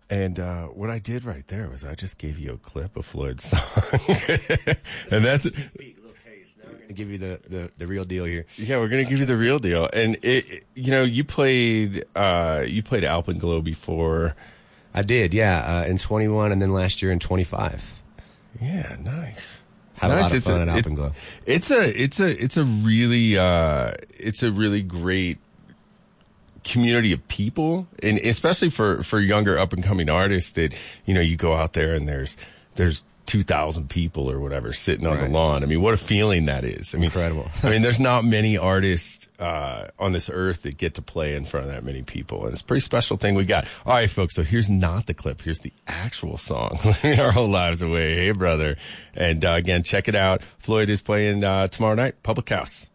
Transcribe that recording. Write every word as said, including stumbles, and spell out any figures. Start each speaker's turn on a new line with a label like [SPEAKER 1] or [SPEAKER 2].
[SPEAKER 1] And uh, what I did right there was I just gave you a clip of Floyd's song. And that's
[SPEAKER 2] to give you the, the, the real deal here.
[SPEAKER 1] Yeah, we're gonna give you the real deal. And it, it you know, you played uh, you played Alpenglow before.
[SPEAKER 2] I did, yeah, uh, in twenty-one, and then last year in twenty-five.
[SPEAKER 1] Yeah, nice.
[SPEAKER 2] Had
[SPEAKER 1] nice.
[SPEAKER 2] a lot of
[SPEAKER 1] it's
[SPEAKER 2] fun
[SPEAKER 1] a,
[SPEAKER 2] at Alpenglow.
[SPEAKER 1] It's, it's a it's a it's a really uh, it's a really great community of people, and especially for for younger up and coming artists that, you know, you go out there and there's there's two thousand people or whatever sitting on
[SPEAKER 2] right.
[SPEAKER 1] the lawn. I mean, what a feeling that is. I mean,
[SPEAKER 2] incredible.
[SPEAKER 1] I mean, there's not many artists uh, on this earth that get to play in front of that many people, and it's a pretty special thing we got. All right, folks, so here's not the clip. Here's the actual song, Our Whole Lives Away. Hey, brother. And uh, again, check it out. Floyd is playing uh, tomorrow night, Public House.